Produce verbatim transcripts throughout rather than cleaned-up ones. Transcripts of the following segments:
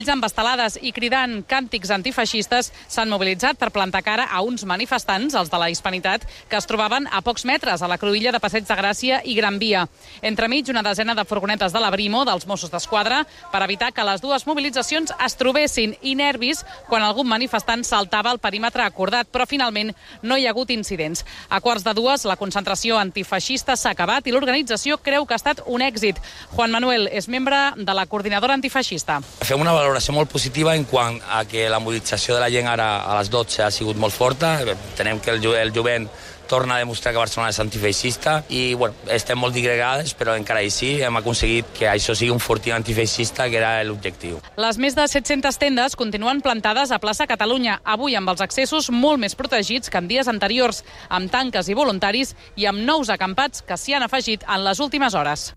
Amb estelades i cridant càntics antifeixistes s'han mobilitzat per plantar cara a uns manifestants, els de la Hispanitat, que es trobaven a pocs metres a la cruïlla de Passeig de Gràcia i Gran Via. Entremig, una desena de furgonetes de la Brimo, dels Mossos d'Esquadra, per evitar que les dues mobilitzacions es trobessin, i nervis quan algun manifestant saltava el perímetre acordat, però finalment no hi ha hagut incidents. A quarts de dues, la concentració antifeixista s'ha acabat i l'organització creu que ha estat un èxit. Juan Manuel és membre de la coordinadora antifeixista. Fem una valoració valoració molt positiva en quant a que la mobilització de la gent ara a les dotze ha sigut molt forta. Tenem que el, el jovent torna a demostrar que Barcelona és antifeixista i bueno, estem molt digregades, però encara així hem aconseguit que això sigui un fortí antifeixista, que era l'objectiu. Les més de set-centes tendes continuen plantades a plaça Catalunya, avui amb els accessos molt més protegits que en dies anteriors, amb tanques i voluntaris i amb nous acampats que s'hi han afegit en les últimes hores.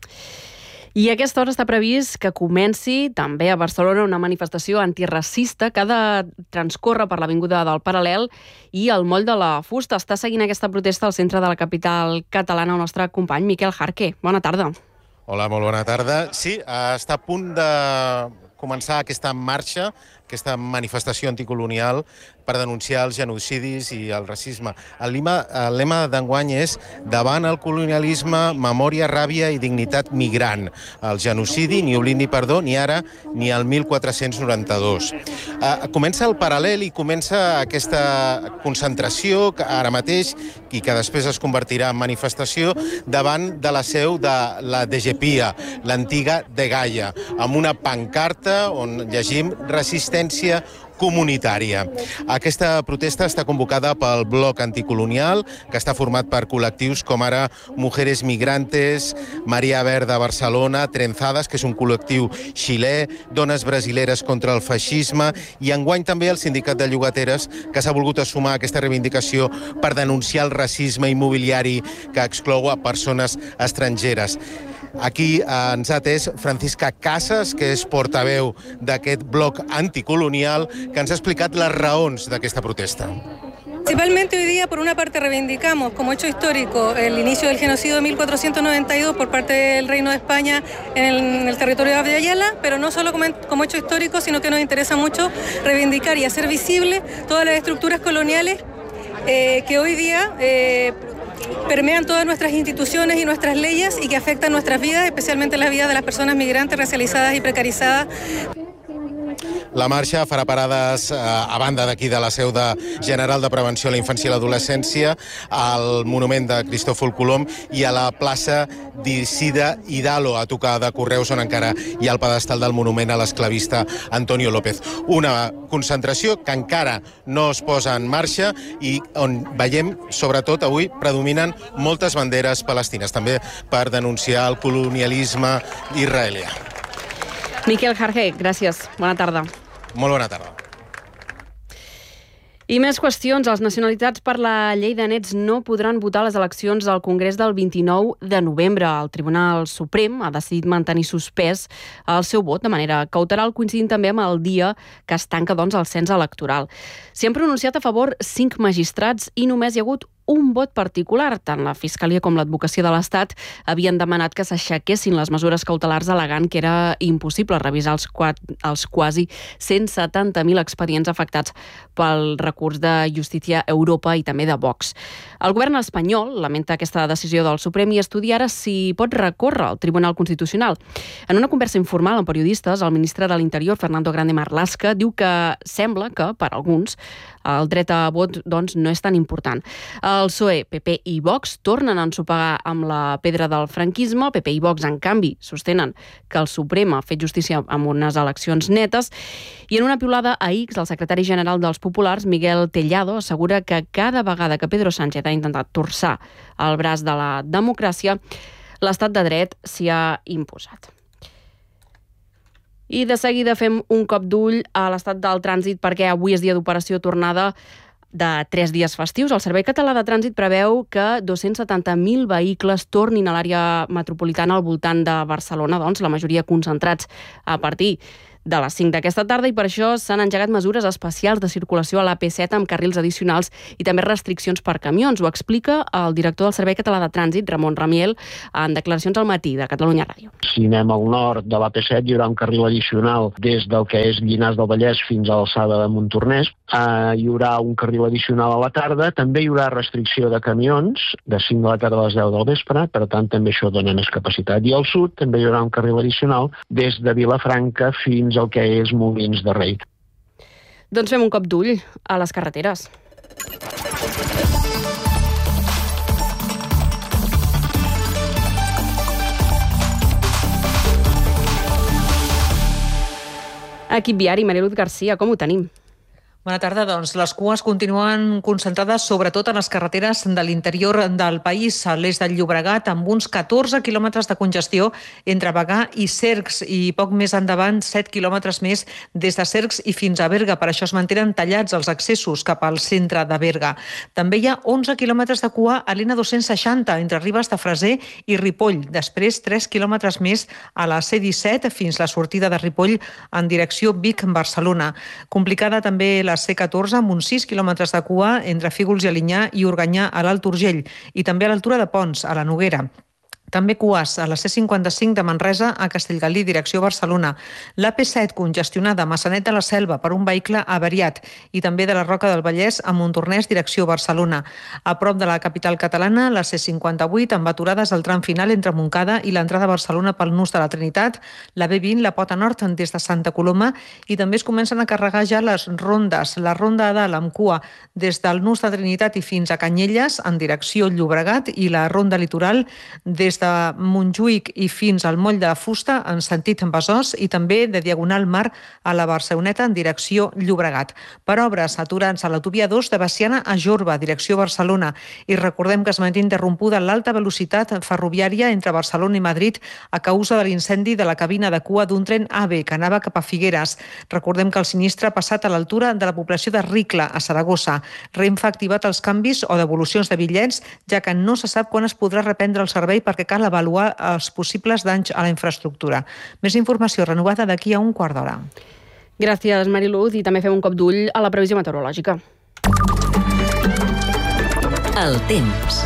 I a aquesta hora està previst que comenci també a Barcelona una manifestació antiracista que ha de transcórrer per l'Avinguda del Paral·lel i el Moll de la Fusta. Està seguint aquesta protesta al centre de la capital catalana el nostre company Miquel Jarque. Bona tarda. Hola, molt bona tarda. Sí, està a punt de començar aquesta marxa, aquesta manifestació anticolonial per denunciar els genocidis i el racisme. El lema, el lema d'enguany és davant el colonialisme, memòria, ràbia i dignitat migrant. El genocidi, ni oblid ni perdó, ni ara ni el mil quatre-cents noranta-dos. Uh, comença el Paral·lel i comença aquesta concentració que ara mateix i que després es convertirà en manifestació davant de la seu de la D G P I A, l'antiga de Gaia, amb una pancarta on llegim resistència comunitària. Aquesta protesta està convocada pel Bloc Anticolonial, que està format per col·lectius com ara Mujeres Migrantes, Maria Verda Barcelona, Trenzadas, que és un col·lectiu xilè, Dones Brasileres contra el Feixisme, i enguany també el Sindicat de Llogateres, que s'ha volgut assumar a aquesta reivindicació per denunciar el racisme immobiliari que exclou a persones estrangeres. Aquí ens ha atès Francisca Casas, que és portaveu d'aquest bloc anticolonial, que ens ha explicat les raons d'aquesta protesta. Principalmente hoy día, por una parte, reivindicamos como hecho histórico el inicio del genocidio de mil cuatrocientos noventa y dos por parte del Reino de España en el, en el territorio de Abya Yala, pero no solo como, como hecho histórico, sino que nos interesa mucho reivindicar y hacer visible todas las estructuras coloniales eh, que hoy día Eh, permean todas nuestras instituciones y nuestras leyes y que afectan nuestras vidas, especialmente las vidas de las personas migrantes, racializadas y precarizadas. La marxa farà parades eh, a banda d'aquí de la seu de General de Prevenció a la Infància i l'Adolescència, al monument de Cristòfol Colom i a la plaça d'Isida Hidalgo, a tocar de Correus, on encara hi ha el pedestal del monument a l'esclavista Antonio López. Una concentració que encara no es posa en marxa i on veiem, sobretot avui, predominen moltes banderes palestines, també per denunciar el colonialisme israelià. Miquel Jarque, gràcies. Bona tarda. Molt bona tarda. I més qüestions. Les nacionalitats per la llei de nets no podran votar a les eleccions al Congrés del vint-i-nou de novembre. El Tribunal Suprem ha decidit mantenir suspès el seu vot de manera cautelar, coincidint també amb el dia que es tanca doncs, el cens electoral. S'hi han pronunciat a favor cinc magistrats i només hi ha hagut un vot particular. Tant la Fiscalia com l'Advocacia de l'Estat havien demanat que s'aixequessin les mesures cautelars al·legant que era impossible revisar els, els quasi cent setanta mil expedients afectats pel recurs de Justícia Europa i també de Vox. El govern espanyol lamenta aquesta decisió del Suprem i estudia ara si pot recórrer al Tribunal Constitucional. En una conversa informal amb periodistes, el ministre de l'Interior, Fernando Grande Marlaska, diu que sembla que, per alguns, el dret a vot doncs, no és tan important. El P S O E, P P i Vox tornen a ensopegar amb la pedra del franquisme. P P i Vox, en canvi, sostenen que el Suprem ha fet justícia amb unes eleccions netes. I en una piulada a X, el secretari general dels Populars, Miguel Tellado, assegura que cada vegada que Pedro Sánchez ha intentat torçar el braç de la democràcia, l'estat de dret s'hi ha imposat. I de seguida fem un cop d'ull a l'estat del trànsit perquè avui és dia d'operació tornada de tres dies festius. El Servei Català de Trànsit preveu que dos-cents setanta mil vehicles tornin a l'àrea metropolitana al voltant de Barcelona, doncs la majoria concentrats a partir de les cinc d'aquesta tarda, i per això s'han engegat mesures especials de circulació a l'A P set amb carrils addicionals i també restriccions per camions. Ho explica el director del Servei Català de Trànsit, Ramon Ramiel, en declaracions al matí de Catalunya Ràdio. Si anem al nord de l'A P set hi haurà un carril addicional des del que és Llinars del Vallès fins a l'alçada de Montornès. Uh, hi haurà un carril addicional a la tarda. També hi haurà restricció de camions de cinc de la tarda a les deu del vespre, per tant també això dona més capacitat. I al sud també hi haurà un carril addicional des de Vilafranca fins al que és Molins de Rei. Doncs fem un cop d'ull a les carreteres. Equip viari, Maria Luz Garcia, com ho tenim? Bona tarda. Doncs les cues continuen concentrades sobretot en les carreteres de l'interior del país, a l'est del Llobregat, amb uns catorze quilòmetres de congestió entre Bagà i Cercs i poc més endavant set quilòmetres més des de Cercs i fins a Berga. Per això es mantenen tallats els accessos cap al centre de Berga. També hi ha onze quilòmetres de cua a l'N dos-cents seixanta entre Ribes de Freser i Ripoll. Després tres quilòmetres més a la C disset fins la sortida de Ripoll en direcció Vic-Barcelona. Complicada també la C catorze amb uns sis quilòmetres de cua entre Fígols i Alinyà i Organyà a l'Alt Urgell i també a l'altura de Pons, a la Noguera. També cues a la C cinquanta-cinc de Manresa a Castellgalí, direcció Barcelona. L'A P set congestionada a Maçanet de la Selva per un vehicle avariat i també de la Roca del Vallès a Montornès, direcció Barcelona. A prop de la capital catalana, la C cinquanta-vuit amb aturades al tram final entre Montcada i l'entrada a Barcelona pel nus de la Trinitat, la B vint, la Pota Nord des de Santa Coloma i també es comencen a carregar ja les rondes. La ronda a dalt amb cua des del nus de Trinitat i fins a Canyelles en direcció Llobregat i la ronda litoral des de Montjuïc i fins al moll de Fusta en sentit Besòs i també de Diagonal Mar a la Barceloneta en direcció Llobregat. Per obres, aturats a l'autovia dos de Veciana a Jorba, direcció Barcelona. I recordem que es manté interrompuda l'alta velocitat ferroviària entre Barcelona i Madrid a causa de l'incendi de la cabina de cua d'un tren AVE que anava cap a Figueres. Recordem que el sinistre ha passat a l'altura de la població de Ricla, a Saragossa. Renfe ha activat els canvis o devolucions de bitllets, ja que no se sap quan es podrà reprendre el servei perquè cal avaluar els possibles danys a la infraestructura. Més informació renovada d'aquí a un quart d'hora. Gràcies, Mariluz, i també fem un cop d'ull a la previsió meteorològica. El temps.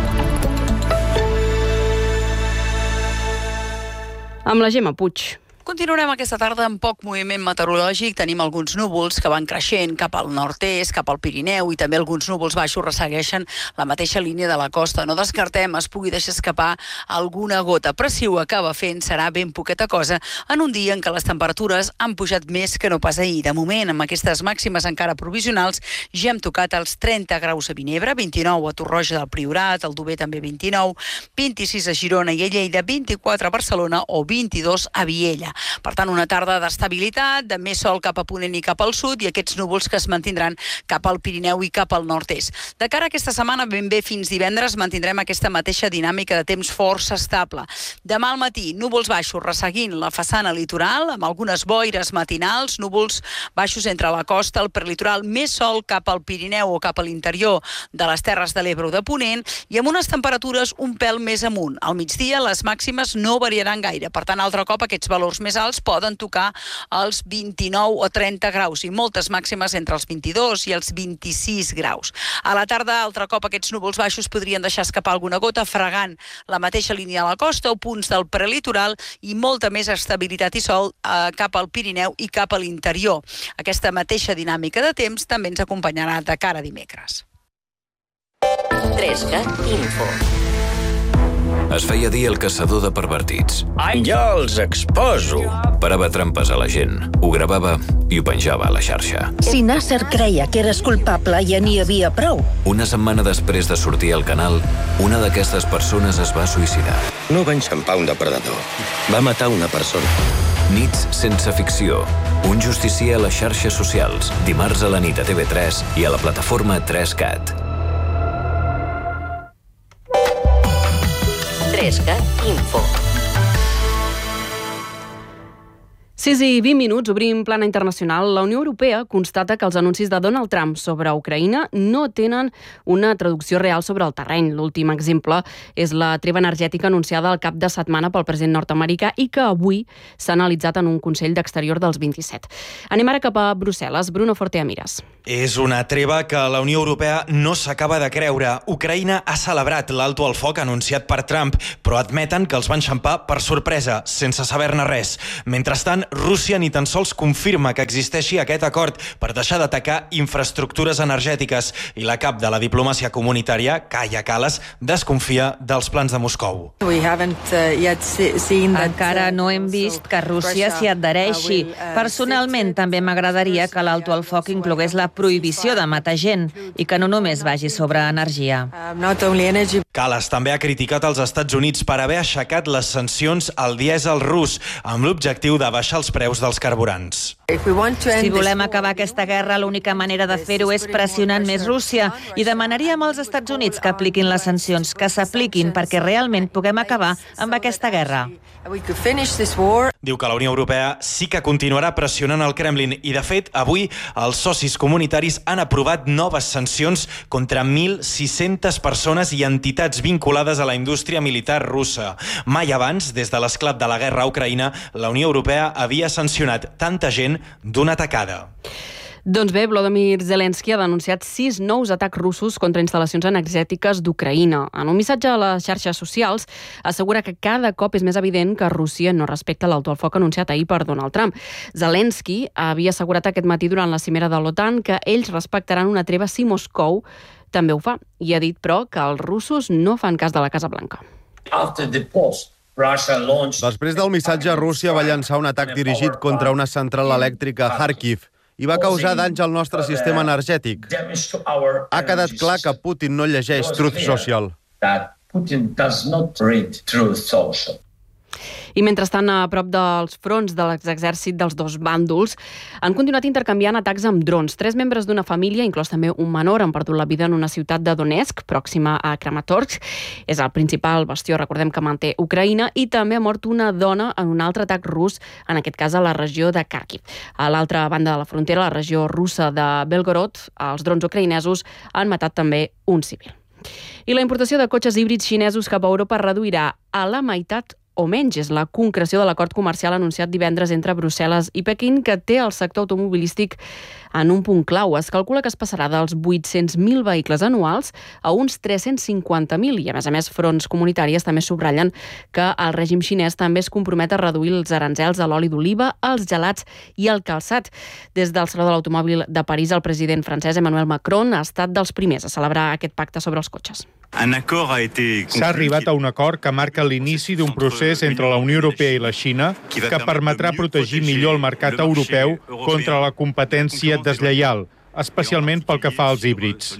Amb la Gemma Puig. Continuarem aquesta tarda amb poc moviment meteorològic. Tenim alguns núvols que van creixent cap al nord-est, cap al Pirineu, i també alguns núvols baixos ressegueixen la mateixa línia de la costa. No descartem es pugui deixar escapar alguna gota, però si ho acaba fent serà ben poqueta cosa en un dia en què les temperatures han pujat més que no pas ahir. De moment, amb aquestes màximes encara provisionals, ja hem tocat els trenta graus a Vinebre, vint-i-nou a Torroja del Priorat, al Dober també vint-i-nou, vint-i-sis a Girona i a Lleida, vint-i-quatre a Barcelona o vint-i-dos a Viella. Per tant, una tarda d'estabilitat, de més sol cap a ponent i cap al sud i aquests núvols que es mantindran cap al Pirineu i cap al nord-est. De cara a aquesta setmana, ben bé fins divendres, mantindrem aquesta mateixa dinàmica de temps força estable. Demà al matí, núvols baixos resseguint la façana litoral, amb algunes boires matinals, núvols baixos entre la costa, el prelitoral, més sol cap al Pirineu o cap a l'interior de les Terres de l'Ebre o de Ponent i amb unes temperatures un pèl més amunt. Al migdia, les màximes no variaran gaire. Per tant, altre cop, aquests valors més alts poden tocar els vint-i-nou o trenta graus i moltes màximes entre els vint-i-dos i els vint-i-sis graus. A la tarda, altre cop, aquests núvols baixos podrien deixar escapar alguna gota, fregant la mateixa línia a la costa o punts del prelitoral i molta més estabilitat i sol eh, cap al Pirineu i cap a l'interior. Aquesta mateixa dinàmica de temps també ens acompanyarà de cara a dimecres. tres cat Info. Es feia dir el caçador de pervertits. Ai, jo els exposo. Parava trampes a la gent, ho gravava i ho penjava a la xarxa. Si Nasser creia que eres culpable, ja n'hi havia prou. Una setmana després de sortir al canal, una d'aquestes persones es va suïcidar. No va enxampar un depredador. Va matar una persona. Nits sense ficció. Un justicier a les xarxes socials. Dimarts a la nit a T V tres i a la plataforma tres cat. tres cat Info. sis i vint minuts, obrim plana internacional. La Unió Europea constata que els anuncis de Donald Trump sobre Ucraïna no tenen una traducció real sobre el terreny. L'últim exemple és la treva energètica anunciada al cap de setmana pel president nord-americà i que avui s'ha analitzat en un Consell d'Exterior dels vint-i-set. Anem ara cap a Brussel·les. Bruno Forteamiras. És una treva que la Unió Europea no s'acaba de creure. Ucraïna ha celebrat l'alto al foc anunciat per Trump, però admeten que els van xampar per sorpresa, sense saber-ne res. Mentrestant, Rússia ni tan sols confirma que existeixi aquest acord per deixar d'atacar infraestructures energètiques i la cap de la diplomàcia comunitària, Kaja Kallas, desconfia dels plans de Moscou. Encara no hem vist que Rússia s'hi adhereixi. Personalment, també m'agradaria que l'alto al foc inclogués la prohibició de matar gent i que no només vagi sobre energia. Kallas també ha criticat els Estats Units per haver aixecat les sancions al dièsel rus amb l'objectiu de baixar els preus dels carburants. Si volem acabar aquesta guerra, l'única manera de fer-ho és pressionant més Rússia i demanaríem als Estats Units que apliquin les sancions, que s'apliquin perquè realment puguem acabar amb aquesta guerra. Diu que la Unió Europea sí que continuarà pressionant el Kremlin i, de fet, avui els socis comunitaris han aprovat noves sancions contra mil sis-centes persones i entitats vinculades a la indústria militar russa. Mai abans, des de l'esclat de la guerra a Ucraïna, la Unió Europea havia sancionat tanta gent d'una tacada. Doncs bé, Volodymyr Zelensky ha denunciat sis nous atacs russos contra instal·lacions energètiques d'Ucraïna. En un missatge a les xarxes socials, assegura que cada cop és més evident que Rússia no respecta l'alto al foc anunciat ahir per Donald Trump. Zelensky havia assegurat aquest matí durant la cimera de l'OTAN que ells respectaran una treva si Moscou també ho fa. I ha dit, però, que els russos no fan cas de la Casa Blanca. Després del missatge, Rússia va llançar un atac dirigit contra una central elèctrica a Kharkiv i va causar danys al nostre sistema energètic. Ha quedat clar que Putin no llegeix Truth Social. I mentrestant, a prop dels fronts de l'exèrcit dels dos bàndols, han continuat intercanviant atacs amb drons. Tres membres d'una família, inclòs també un menor, han perdut la vida en una ciutat de Donetsk, pròxima a Kramatorsk. És el principal bastió, recordem, que manté Ucraïna, i també ha mort una dona en un altre atac rus, en aquest cas a la regió de Kharkiv. A l'altra banda de la frontera, la regió russa de Belgorod, els drons ucraïnesos han matat també un civil. I la importació de cotxes híbrids xinesos cap a Europa reduirà a la meitat o menys. És la concreció de l'acord comercial anunciat divendres entre Brussel·les i Pequín, que té el sector automobilístic en un punt clau. Es calcula que es passarà dels vuit-cents mil vehicles anuals a uns tres-cents cinquanta mil, i a més a més fronts comunitàries també subratllen que el règim xinès també es compromet a reduir els aranzels a l'oli d'oliva, als gelats i al calçat. Des del Saló de l'Automòbil de París, el president francès Emmanuel Macron ha estat dels primers a celebrar aquest pacte sobre els cotxes. S'ha arribat a un acord que marca l'inici d'un procés entre la Unió Europea i la Xina que permetrà protegir millor el mercat europeu contra la competència deslleial, especialment pel que fa als híbrids.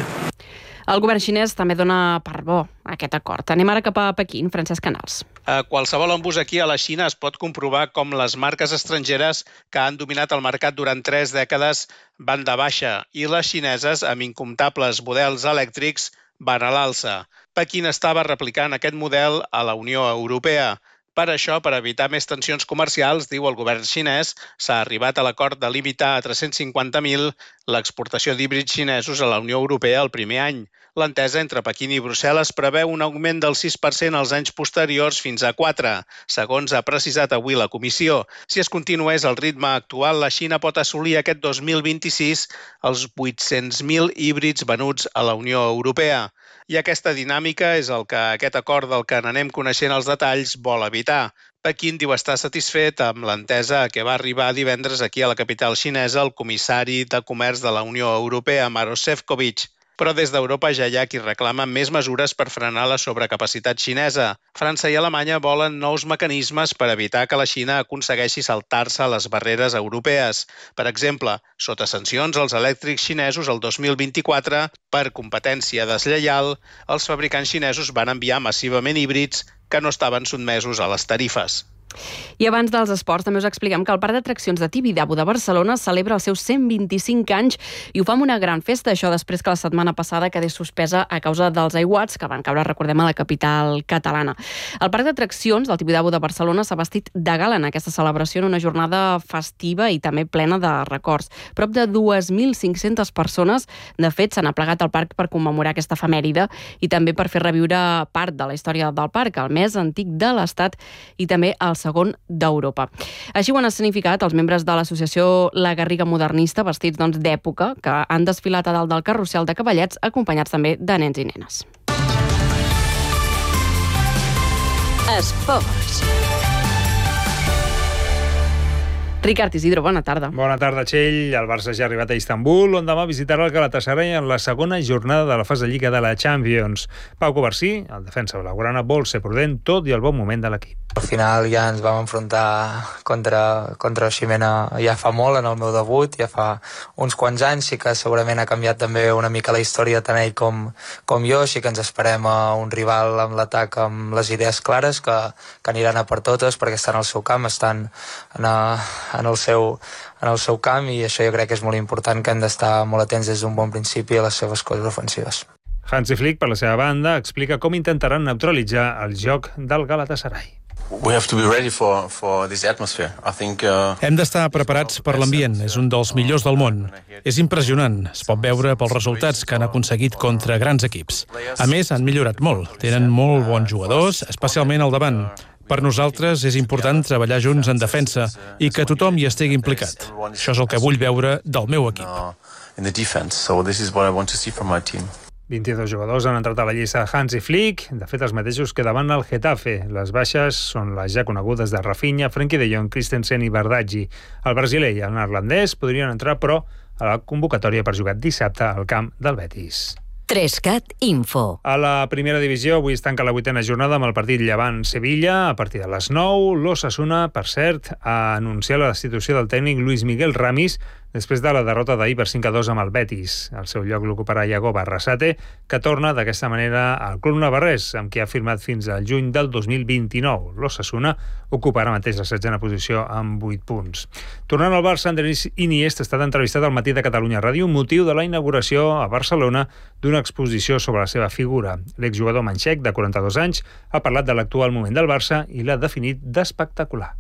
El govern xinès també dona per bo aquest acord. Anem ara cap a Pequín. Francesc Canals. A qualsevol embús aquí a la Xina es pot comprovar com les marques estrangeres que han dominat el mercat durant tres dècades van de baixa i les xineses, amb incomptables models elèctrics, van a l'alça. Pequín estava replicant aquest model a la Unió Europea. Per això, per evitar més tensions comercials, diu el govern xinès, s'ha arribat a l'acord de limitar a tres-cents cinquanta mil l'exportació d'híbrids xinesos a la Unió Europea el primer any. L'entesa entre Pequín i Brussel·les preveu un augment del sis per cent als anys posteriors fins a quatre, segons ha precisat avui la Comissió. Si es continués el ritme actual, la Xina pot assolir aquest dos mil vint-i-sis els vuit-cents mil híbrids venuts a la Unió Europea. I aquesta dinàmica és el que aquest acord del que n'anem coneixent els detalls vol evitar. Pequín diu estar satisfet amb l'entesa a què va arribar divendres aquí a la capital xinesa el comissari de Comerç de la Unió Europea, Maroš Šefčovič. Però des d'Europa ja hi ha qui reclama més mesures per frenar la sobrecapacitat xinesa. França i Alemanya volen nous mecanismes per evitar que la Xina aconsegueixi saltar-se les barreres europees. Per exemple, sota sancions als elèctrics xinesos el dos mil vint-i-quatre, per competència deslleial, els fabricants xinesos van enviar massivament híbrids que no estaven sotmesos a les tarifes. I abans dels esports també us expliquem que el Parc d'Atraccions de Tibidabo de Barcelona celebra els seus cent vint-i-cinc anys i ho fa amb una gran festa, això després que la setmana passada quedés suspesa a causa dels aiguats que van caure, recordem, a la capital catalana. El Parc d'Atraccions del Tibidabo de Barcelona s'ha vestit de gala en aquesta celebració en una jornada festiva i també plena de records. Prop de dos mil cinc-centes persones, de fet, s'han aplegat al parc per commemorar aquesta efemèride i també per fer reviure part de la història del parc, el més antic de l'Estat i també el segon d'Europa. Així ho han escenificat els membres de l'associació La Garriga Modernista, vestits doncs, d'època, que han desfilat a dalt del carrusel de cavallets, acompanyats també de nens i nenes. Esports. Ricard Isidro, bona tarda. Bona tarda, Txell. El Barça ja ha arribat a Istanbul, on demà visitarà el Galatasaray en la segona jornada de la fase de Lliga de la Champions. Pau Covarsí, el defensa blaugrana, vol ser prudent tot i el bon moment de l'equip. Al final ja ens vam enfrontar contra, contra Ximena ja fa molt, en el meu debut, ja fa uns quants anys, sí que segurament ha canviat també una mica la història tant ell com, com jo, així que ens esperem a un rival amb l'atac amb les idees clares, que, que aniran a per totes perquè estan al seu camp, estan en, a, en, el seu, en el seu camp, i això jo crec que és molt important, que hem d'estar molt atents des d'un bon principi a les seves coses ofensives. Hansi Flick, per la seva banda, explica com intentaran neutralitzar el joc del Galatasaray. We have to be ready for, for this atmosphere. I think, uh... Hem d'estar preparats per l'ambient, és un dels millors del món. És impressionant, es pot veure pels resultats que han aconseguit contra grans equips. A més, han millorat molt, tenen molt bons jugadors, especialment al davant. Per nosaltres és important treballar junts en defensa i que tothom hi estigui implicat. Això és el que vull veure del meu equip. In the defense, so this is what I want to see from my team. vint-i-dos jugadors han entrat a la llista de Hansi Flick, de fet els mateixos que davant el Getafe. Les baixes són les ja conegudes de Rafinha, Frenkie de Jong, Christensen i Bardghji. El brasiler i el neerlandès podrien entrar, però, a la convocatòria per jugar dissabte al camp del Betis. Trescat Info. A la primera divisió avui es tanca la vuitena jornada amb el partit Llevant-Sevilla a partir de les nou. L'Osasuna, per cert, ha anunciat la destitució del tècnic Luis Miguel Ramis després de la derrota d'ahir per cinc a dos amb el Betis. Al seu lloc l'ocuparà Iago Barrasate, que torna d'aquesta manera al club navarrès, amb qui ha firmat fins al juny del dos mil vint-i-nou. L'Osasuna ocuparà mateix la setzena posició amb vuit punts. Tornant al Barça, Andrés Iniesta ha estat entrevistat al Matí de Catalunya Ràdio, motiu de la inauguració a Barcelona d'una exposició sobre la seva figura. L'exjugador manxec, de quaranta-dos anys, ha parlat de l'actual moment del Barça i l'ha definit d'espectacular.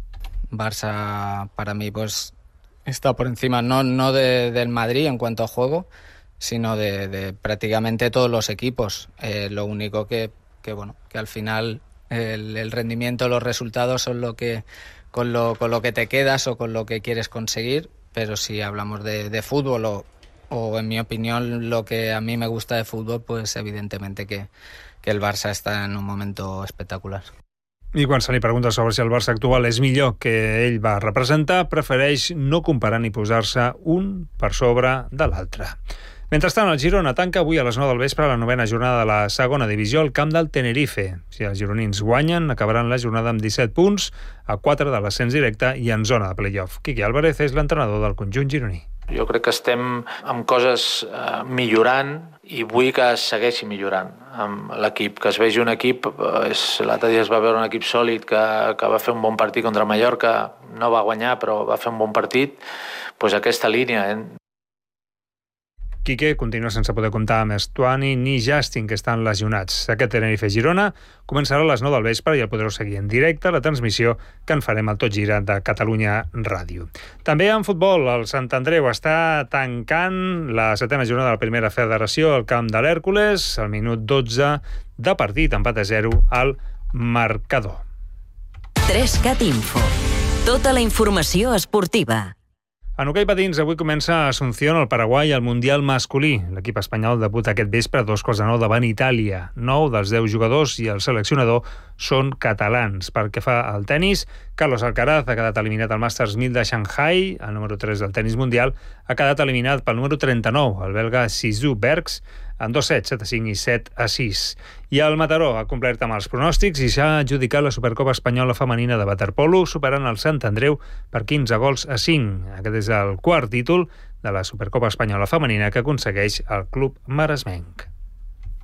Barça, para mí, pues está por encima, no, no de, del Madrid en cuanto a juego, sino de, de prácticamente todos los equipos. Eh, lo único que, que, bueno, que al final el, el rendimiento, los resultados son lo que, con, lo, con lo que te quedas o con lo que quieres conseguir, pero si hablamos de, de fútbol o, o, en mi opinión, lo que a mí me gusta de fútbol, pues evidentemente que, que el Barça está en un momento espectacular. I quan se li pregunta sobre si el Barça actual és millor que ell va representar, prefereix no comparar ni posar-se un per sobre de l'altre. Mentrestant, el Girona tanca avui a les nou del vespre la novena jornada de la segona divisió al camp del Tenerife. Si els gironins guanyen, acabaran la jornada amb disset punts, a quatre de l'ascens directe i en zona de playoff. Quique Álvarez és l'entrenador del conjunt gironí. Jo crec que estem amb coses eh, millorant i vull que es segueixi millorant amb l'equip, que es vegi un equip, l'altre dia es va veure un equip sòlid que, que va fer un bon partit contra Mallorca, no va guanyar però va fer un bon partit, doncs aquesta línia. Eh? Quique continua sense poder comptar amb Estuani ni Justin, que estan lesionats. Aquest Tenerife-Girona començarà a les nou del vespre i el podreu seguir en directe a la transmissió que en farem al Tot Gira de Catalunya Ràdio. També en futbol, el Sant Andreu està tancant la setena jornada de la primera federació al camp de l'Hèrcules, al minut dotze de partit, empat a zero al marcador. Trescat Info. Tota la informació esportiva. En hoquei patins, avui comença a Asunción, al Paraguai, el Mundial masculí. L'equip espanyol debuta aquest vespre a dos quarts de nou davant Itàlia. Nou dels deu jugadors i el seleccionador són catalans. Pel que fa al tennis, Carlos Alcaraz ha quedat eliminat al Masters mil de Shanghai, el número tres del tennis mundial, ha quedat eliminat pel número trenta-nou, el belga Sisou Bergs, en dos sets, set a cinc i set a sis. I el Mataró ha complert amb els pronòstics i s'ha adjudicat la Supercopa Espanyola Femenina de waterpolo, superant el Sant Andreu per quinze gols a cinc. Aquest és el quart títol de la Supercopa Espanyola Femenina que aconsegueix el club maresmenc.